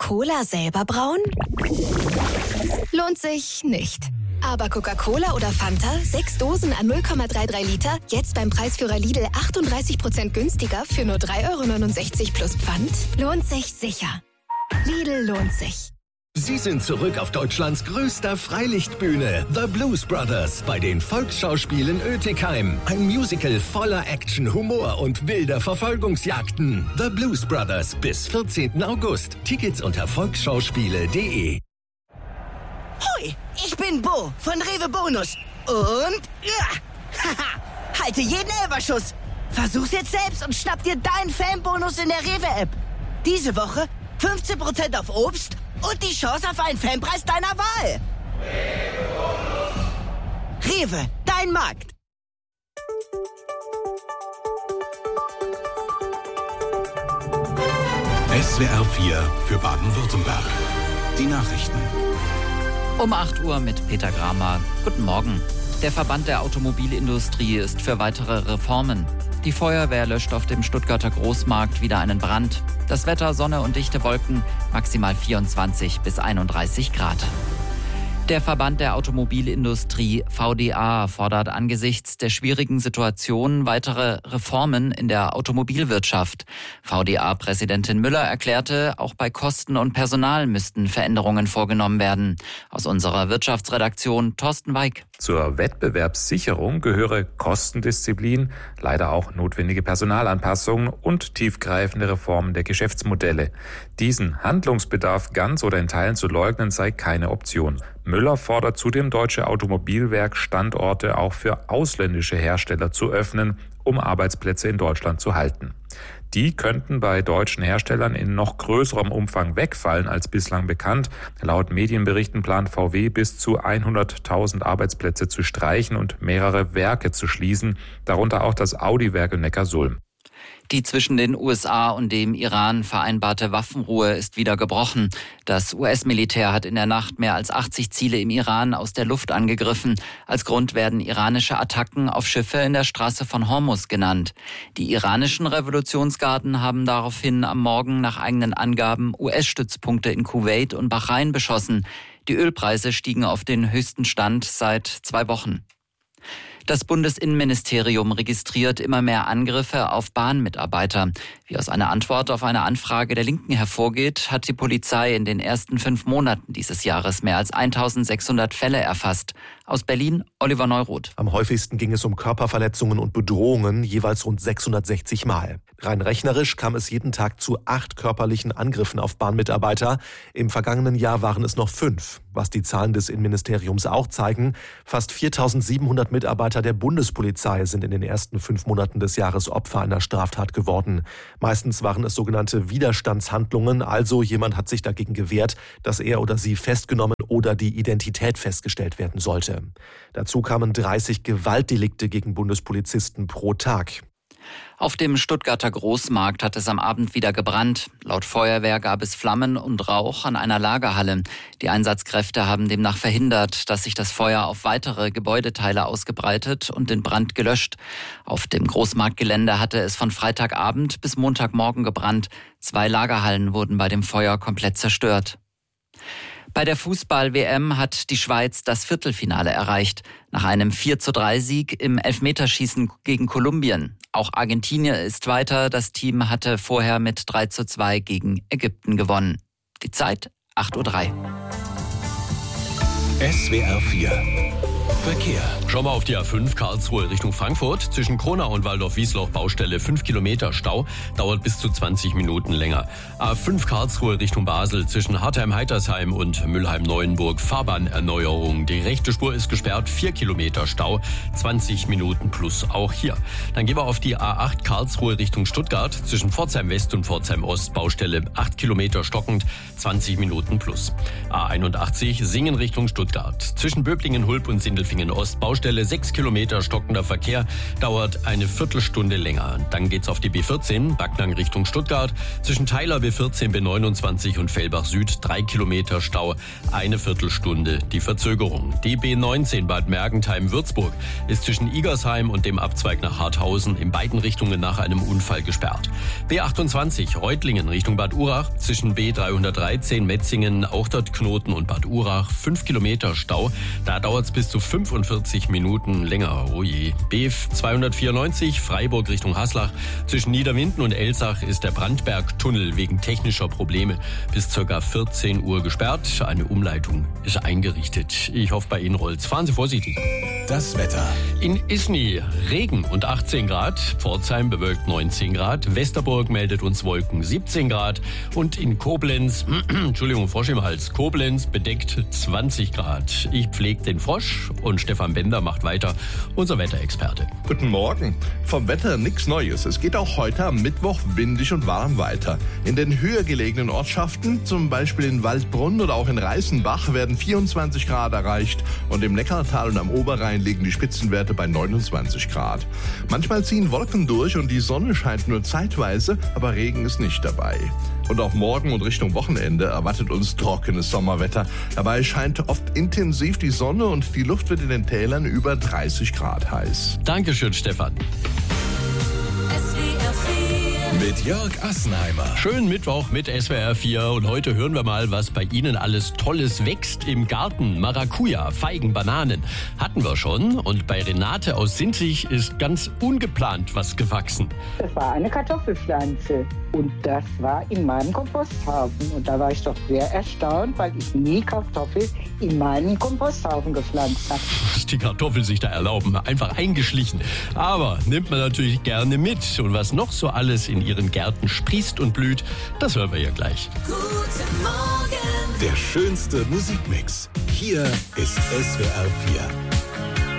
Cola selber brauen? Lohnt sich nicht. Aber Coca-Cola oder Fanta, 6 Dosen an 0,33 Liter, jetzt beim Preisführer Lidl 38% günstiger für nur 3,69 € plus Pfand? Lohnt sich sicher. Lidl lohnt sich. Sie sind zurück auf Deutschlands größter Freilichtbühne, The Blues Brothers, bei den Volksschauspielen Oetikheim. Ein Musical voller Action, Humor und wilder Verfolgungsjagden. The Blues Brothers bis 14. August. Tickets unter volksschauspiele.de. Hoi, ich bin Bo von Rewe Bonus. Und haha, halte jeden Elferschuss. Versuch's jetzt selbst und schnapp dir deinen Fanbonus in der Rewe-App. Diese Woche 15% auf Obst und die Chance auf einen Fanpreis deiner Wahl. Rewe, dein Markt. SWR 4 für Baden-Württemberg. Die Nachrichten. Um 8 Uhr mit Peter Gramer. Guten Morgen. Der Verband der Automobilindustrie ist für weitere Reformen. Die Feuerwehr löscht auf dem Stuttgarter Großmarkt wieder einen Brand. Das Wetter, Sonne und dichte Wolken, maximal 24 bis 31 Grad. Der Verband der Automobilindustrie VDA fordert angesichts der schwierigen Situation weitere Reformen in der Automobilwirtschaft. VDA-Präsidentin Müller erklärte, auch bei Kosten und Personal müssten Veränderungen vorgenommen werden. Aus unserer Wirtschaftsredaktion Thorsten Weig. Zur Wettbewerbssicherung gehöre Kostendisziplin, leider auch notwendige Personalanpassungen und tiefgreifende Reformen der Geschäftsmodelle. Diesen Handlungsbedarf ganz oder in Teilen zu leugnen, sei keine Option. Müller fordert zudem Deutsche Automobilwerk, Standorte auch für ausländische Hersteller zu öffnen, um Arbeitsplätze in Deutschland zu halten. Die könnten bei deutschen Herstellern in noch größerem Umfang wegfallen als bislang bekannt. Laut Medienberichten plant VW bis zu 100.000 Arbeitsplätze zu streichen und mehrere Werke zu schließen, darunter auch das Audi-Werk in Neckarsulm. Die zwischen den USA und dem Iran vereinbarte Waffenruhe ist wieder gebrochen. Das US-Militär hat in der Nacht mehr als 80 Ziele im Iran aus der Luft angegriffen. Als Grund werden iranische Attacken auf Schiffe in der Straße von Hormuz genannt. Die iranischen Revolutionsgarden haben daraufhin am Morgen nach eigenen Angaben US-Stützpunkte in Kuwait und Bahrain beschossen. Die Ölpreise stiegen auf den höchsten Stand seit 2 Wochen. Das Bundesinnenministerium registriert immer mehr Angriffe auf Bahnmitarbeiter. Wie aus einer Antwort auf eine Anfrage der Linken hervorgeht, hat die Polizei in den ersten 5 Monaten dieses Jahres mehr als 1600 Fälle erfasst. Aus Berlin, Oliver Neuroth. Am häufigsten ging es um Körperverletzungen und Bedrohungen, jeweils rund 660 Mal. Rein rechnerisch kam es jeden Tag zu 8 körperlichen Angriffen auf Bahnmitarbeiter. Im vergangenen Jahr waren es noch 5. Was die Zahlen des Innenministeriums auch zeigen, fast 4.700 Mitarbeiter der Bundespolizei sind in den ersten 5 Monaten des Jahres Opfer einer Straftat geworden. Meistens waren es sogenannte Widerstandshandlungen, also jemand hat sich dagegen gewehrt, dass er oder sie festgenommen oder die Identität festgestellt werden sollte. Dazu kamen 30 Gewaltdelikte gegen Bundespolizisten pro Tag. Auf dem Stuttgarter Großmarkt hat es am Abend wieder gebrannt. Laut Feuerwehr gab es Flammen und Rauch an einer Lagerhalle. Die Einsatzkräfte haben demnach verhindert, dass sich das Feuer auf weitere Gebäudeteile ausgebreitet und den Brand gelöscht. Auf dem Großmarktgelände hatte es von Freitagabend bis Montagmorgen gebrannt. 2 Lagerhallen wurden bei dem Feuer komplett zerstört. Bei der Fußball-WM hat die Schweiz das Viertelfinale erreicht. Nach einem 4:3-Sieg im Elfmeterschießen gegen Kolumbien. Auch Argentinien ist weiter. Das Team hatte vorher mit 3:2 gegen Ägypten gewonnen. Die Zeit 8:03 Uhr. SWR 4 Verkehr. Schauen wir auf die A5 Karlsruhe Richtung Frankfurt. Zwischen Kronau und Waldorf-Wiesloch Baustelle 5 Kilometer Stau. Dauert bis zu 20 Minuten länger. A5 Karlsruhe Richtung Basel. Zwischen Hartheim-Heitersheim und Mülheim-Neuenburg Fahrbahnerneuerung. Die rechte Spur ist gesperrt. 4 Kilometer Stau. 20 Minuten plus auch hier. Dann gehen wir auf die A8 Karlsruhe Richtung Stuttgart. Zwischen Pforzheim West und Pforzheim Ost Baustelle 8 Kilometer stockend. 20 Minuten plus. A81 Singen Richtung Stuttgart. Zwischen Böblingen-Hulb und Sindelfingen Göttingen Ost. Baustelle 6 Kilometer, stockender Verkehr, dauert eine Viertelstunde länger. Dann geht's auf die B14, Backnang Richtung Stuttgart. Zwischen Theiler B14, B29 und Fellbach Süd 3 Kilometer Stau, eine Viertelstunde die Verzögerung. Die B19 Bad Mergentheim-Würzburg ist zwischen Igersheim und dem Abzweig nach Harthausen in beiden Richtungen nach einem Unfall gesperrt. B28 Reutlingen Richtung Bad Urach, zwischen B313 Metzingen, auch dort Knoten und Bad Urach 5 Kilometer Stau. Da dauert es bis zu 45 Minuten länger. Oh je. B294 Freiburg Richtung Haslach. Zwischen Niederwinden und Elsach ist der Brandbergtunnel wegen technischer Probleme bis ca. 14 Uhr gesperrt. Eine Umleitung ist eingerichtet. Ich hoffe, bei Ihnen rollt's. Fahren Sie vorsichtig. Das Wetter. In Isny Regen und 18 Grad. Pforzheim bewölkt 19 Grad. Westerburg meldet uns Wolken 17 Grad. Und in Koblenz, Entschuldigung, Frosch im Hals. Koblenz bedeckt 20 Grad. Ich pflege den Frosch und Stefan Bender macht weiter, unser Wetterexperte. Guten Morgen. Vom Wetter nichts Neues. Es geht auch heute am Mittwoch windig und warm weiter. In den höher gelegenen Ortschaften, zum Beispiel in Waldbrunn oder auch in Reißenbach, werden 24 Grad erreicht und im Neckartal und am Oberrhein liegen die Spitzenwerte bei 29 Grad. Manchmal ziehen Wolken durch und die Sonne scheint nur zeitweise, aber Regen ist nicht dabei. Und auch morgen und Richtung Wochenende erwartet uns trockenes Sommerwetter. Dabei scheint oft intensiv die Sonne und die Luft wird in den Tälern über 30 Grad heiß. Dankeschön, Stefan. Mit Jörg Assenheimer. Schönen Mittwoch mit SWR 4 und heute hören wir mal, was bei Ihnen alles Tolles wächst im Garten. Maracuja, Feigen, Bananen hatten wir schon und bei Renate aus Sinzig ist ganz ungeplant was gewachsen. Das war eine Kartoffelpflanze und das war in meinem Komposthaufen und da war ich doch sehr erstaunt, weil ich nie Kartoffeln in meinen Komposthaufen gepflanzt habe. Was die Kartoffeln sich da erlauben, einfach eingeschlichen. Aber nimmt man natürlich gerne mit und was noch so alles in Ihren Gärten sprießt und blüht, das hören wir ja gleich. Guten Morgen. Der schönste Musikmix. Hier ist SWR 4.